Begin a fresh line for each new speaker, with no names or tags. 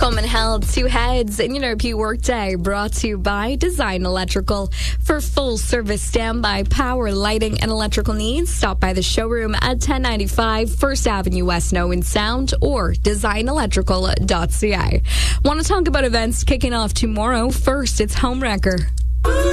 Common held two heads in your P workday, brought to you by Design Electrical. For full service standby power, lighting, and electrical needs, stop by the showroom at 1095 First Avenue West, Owen Sound, or designelectrical.ca. Want to talk about events kicking off tomorrow? First, it's Homewrecker.